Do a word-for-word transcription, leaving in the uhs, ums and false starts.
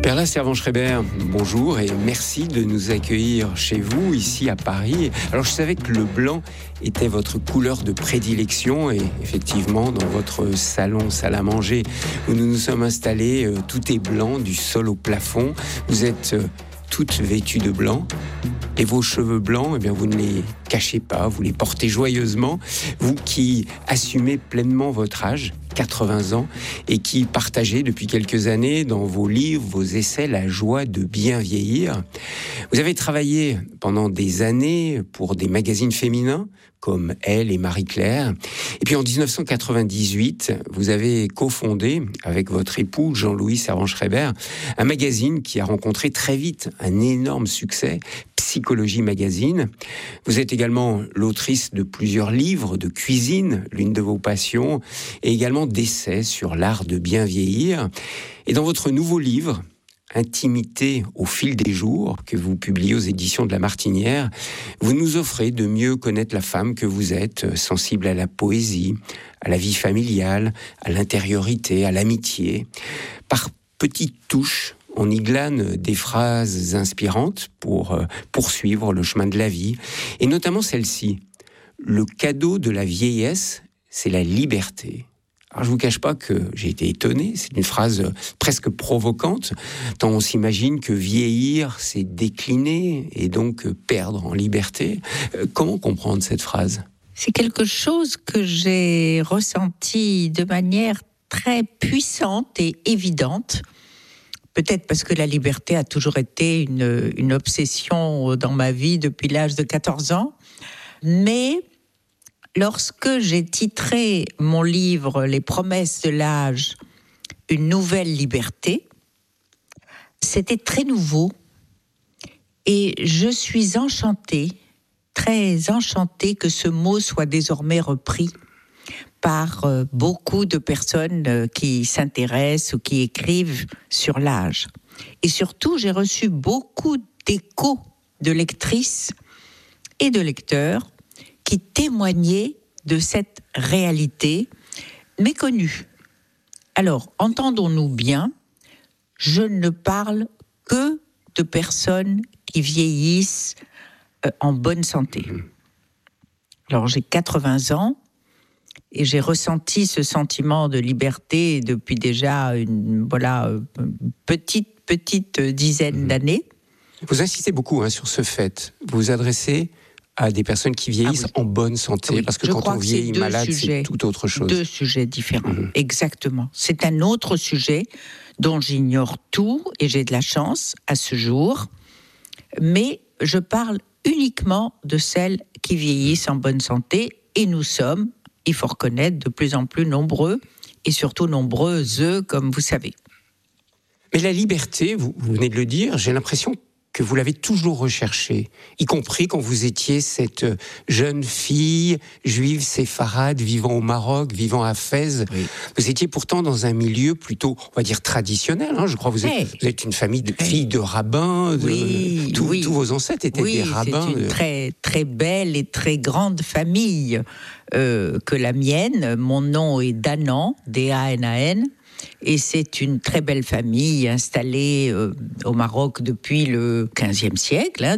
Perla Servan-Schreiber, bonjour et merci de nous accueillir chez vous, ici à Paris. Alors je savais que le blanc était votre couleur de prédilection et effectivement dans votre salon, salle à manger où nous nous sommes installés, euh, tout est blanc du sol au plafond. Vous êtes euh, toutes vêtues de blanc et vos cheveux blancs, eh bien, vous ne les cachez pas, vous les portez joyeusement. Vous qui assumez pleinement votre âge, quatre-vingts ans, et qui partagez depuis quelques années dans vos livres, vos essais, la joie de bien vieillir. Vous avez travaillé pendant des années pour des magazines féminins comme Elle et Marie-Claire. Et puis en dix-neuf cent quatre-vingt-dix-huit, vous avez cofondé avec votre époux Jean-Louis Servan-Schreiber un magazine qui a rencontré très vite un énorme succès, Psychologie Magazine. Vous êtes également l'autrice de plusieurs livres de cuisine, l'une de vos passions, et également d'essais sur l'art de bien vieillir. Et dans votre nouveau livre, Intimité au fil des jours, que vous publiez aux éditions de La Martinière, vous nous offrez de mieux connaître la femme que vous êtes, sensible à la poésie, à la vie familiale, à l'intériorité, à l'amitié. Par petites touches, on y glane des phrases inspirantes pour poursuivre le chemin de la vie, et notamment celle-ci. Le cadeau de la vieillesse, c'est la liberté. Alors, je ne vous cache pas que j'ai été étonné, c'est une phrase presque provocante, tant on s'imagine que vieillir, c'est décliner et donc perdre en liberté. Comment comprendre cette phrase ? C'est quelque chose que j'ai ressenti de manière très puissante et évidente. Peut-être parce que la liberté a toujours été une, une obsession dans ma vie depuis l'âge de quatorze ans. Mais lorsque j'ai titré mon livre « Les promesses de l'âge, une nouvelle liberté », c'était très nouveau. Et je suis enchantée, très enchantée que ce mot soit désormais repris par beaucoup de personnes qui s'intéressent ou qui écrivent sur l'âge. Et surtout, j'ai reçu beaucoup d'échos de lectrices et de lecteurs qui témoignaient de cette réalité méconnue. Alors, entendons-nous bien, je ne parle que de personnes qui vieillissent euh, en bonne santé. Alors, j'ai quatre-vingts ans et j'ai ressenti ce sentiment de liberté depuis déjà une voilà, petite, petite dizaine d'années. Vous insistez beaucoup hein, sur ce fait. Vous vous adressez à des personnes qui vieillissent ah oui. en bonne santé, oui. parce que Je quand on vieillit malade, sujets, c'est tout autre chose. Deux sujets différents, mmh. exactement. C'est un autre sujet dont j'ignore tout, et j'ai de la chance à ce jour, mais je parle uniquement de celles qui vieillissent en bonne santé, et nous sommes, il faut reconnaître, de plus en plus nombreux, et surtout nombreuses, comme vous savez. Mais la liberté, vous, vous venez de le dire, j'ai l'impression que vous l'avez toujours recherché, y compris quand vous étiez cette jeune fille juive séfarade vivant au Maroc, vivant à Fès. Oui. Vous étiez pourtant dans un milieu plutôt, on va dire, traditionnel. Hein. Je crois que vous êtes, hey. vous êtes une famille de hey. filles de rabbins. De, oui, tout, oui. Tous vos ancêtres étaient oui, des rabbins. C'est une de... très, très belle et très grande famille euh, que la mienne. Mon nom est Danan, D A N A N. Et c'est une très belle famille installée euh, au Maroc depuis le quinzième siècle, hein,